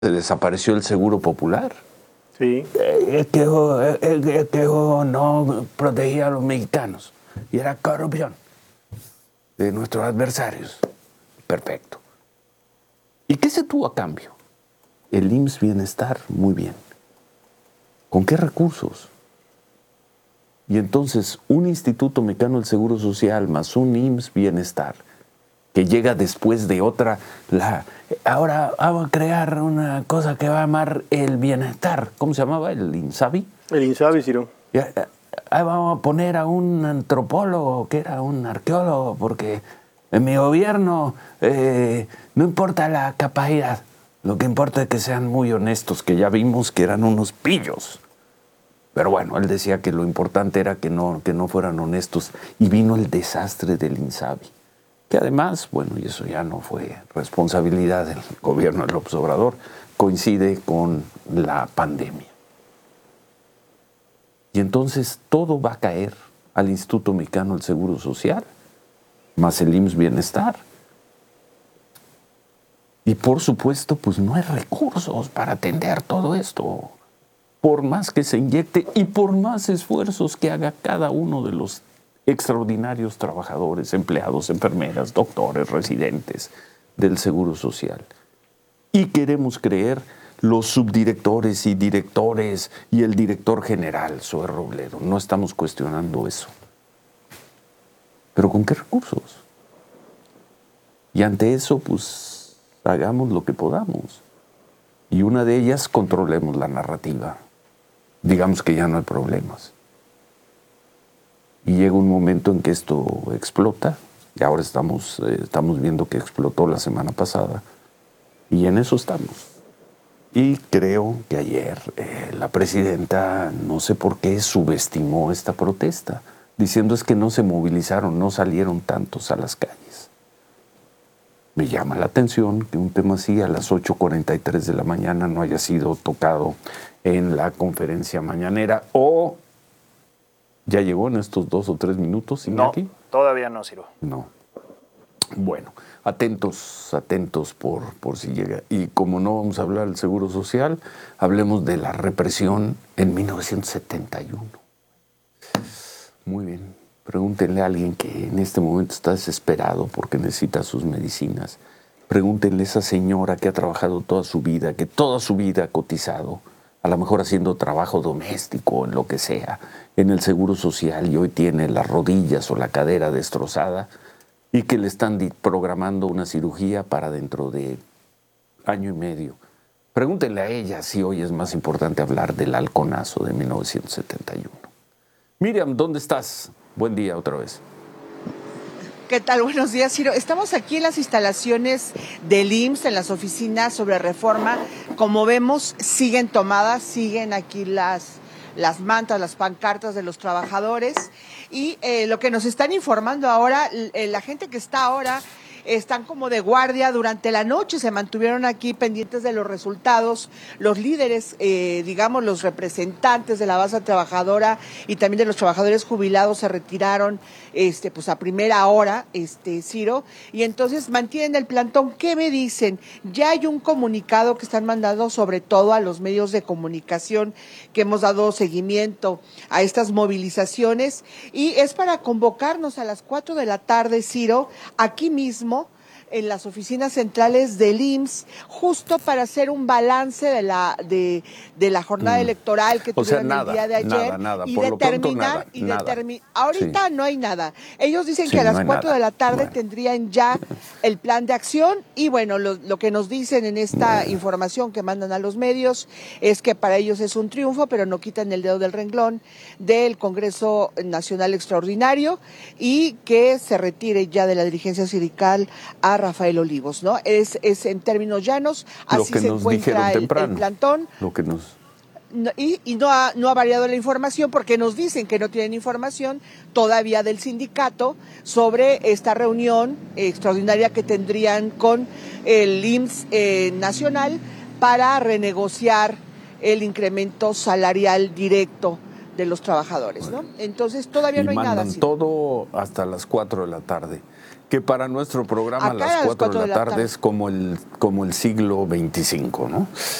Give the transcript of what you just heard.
Se desapareció el Seguro Popular. Sí. Que no protegía a los mexicanos y era corrupción de nuestros adversarios. Perfecto. ¿Y qué se tuvo a cambio? El IMSS Bienestar, muy bien. ¿Con qué recursos? Y entonces un Instituto Mexicano del Seguro Social más un IMSS Bienestar que llega después de otra, ahora vamos a crear una cosa que va a llamar el bienestar. ¿Cómo se llamaba? ¿El INSABI? El INSABI, Ciro. Ahí vamos a poner a un antropólogo que era un arqueólogo, porque en mi gobierno no importa la capacidad, lo que importa es que sean muy honestos, que ya vimos que eran unos pillos. Pero bueno, él decía que lo importante era que no fueran honestos, y vino el desastre del INSABI. Que además, bueno, y eso ya no fue responsabilidad del gobierno de López Obrador, coincide con la pandemia. Y entonces todo va a caer al Instituto Mexicano del Seguro Social, más el IMSS Bienestar. Y por supuesto, pues no hay recursos para atender todo esto. Por más que se inyecte y por más esfuerzos que haga cada uno de los extraordinarios trabajadores, empleados, enfermeras, doctores, residentes del Seguro Social. Y queremos creer los subdirectores y directores y el director general, Zoe Robledo. No estamos cuestionando eso. ¿Pero con qué recursos? Y ante eso, pues, hagamos lo que podamos. Y una de ellas, controlemos la narrativa. Digamos que ya no hay problemas. Y llega un momento en que esto explota, y ahora estamos viendo que explotó la semana pasada, y en eso estamos. Y creo que ayer la presidenta, no sé por qué, subestimó esta protesta, diciendo es que no se movilizaron, no salieron tantos a las calles. Me llama la atención que un tema así a las 8:43 de la mañana no haya sido tocado en la conferencia mañanera, o ¿ya llegó en estos 2 o 3 minutos, Iñaki? No, todavía no, Ciro. No. Bueno, atentos por si llega. Y como no vamos a hablar del Seguro Social, hablemos de la represión en 1971. Muy bien. Pregúntenle a alguien que en este momento está desesperado porque necesita sus medicinas. Pregúntenle a esa señora que ha trabajado toda su vida, que toda su vida ha cotizado, a lo mejor haciendo trabajo doméstico, en lo que sea, en el Seguro Social, y hoy tiene las rodillas o la cadera destrozada y que le están programando una cirugía para dentro de 1.5 años. Pregúntenle a ella si hoy es más importante hablar del halconazo de 1971. Miriam, ¿dónde estás? Buen día otra vez. ¿Qué tal? Buenos días, Ciro. Estamos aquí en las instalaciones del IMSS, en las oficinas sobre reforma. Como vemos, siguen tomadas, siguen aquí las mantas, las pancartas de los trabajadores. Y lo que nos están informando ahora, la gente que está ahora, están como de guardia durante la noche, se mantuvieron aquí pendientes de los resultados. Los líderes, digamos, los representantes de la base trabajadora y también de los trabajadores jubilados se retiraron pues a primera hora, Ciro, y entonces mantienen el plantón. ¿Qué me dicen? Ya hay un comunicado que están mandando sobre todo a los medios de comunicación que hemos dado seguimiento a estas movilizaciones, y es para convocarnos a las 4 de la tarde, Ciro, aquí mismo en las oficinas centrales del IMSS, justo para hacer un balance de la jornada electoral que tuvieron el día de ayer, nada. Y Por determinar, ahorita sí. No hay nada. Ellos dicen que a las 4 de la tarde tendrían ya el plan de acción, y bueno, lo que nos dicen en esta información que mandan a los medios es que para ellos es un triunfo, pero no quitan el dedo del renglón del Congreso Nacional Extraordinario, y que se retire ya de la dirigencia sindical a Rafael Olivos, ¿no? Es en términos llanos, así se encuentra el plantón. Lo que nos... Y no ha variado la información, porque nos dicen que no tienen información todavía del sindicato sobre esta reunión extraordinaria que tendrían con el IMSS nacional para renegociar el incremento salarial directo de los trabajadores, ¿no? Entonces todavía no hay nada. Y mandan todo hasta las 4 de la tarde. Que para nuestro programa Acá a las 4 de la tarde es como el siglo XXV, ¿no?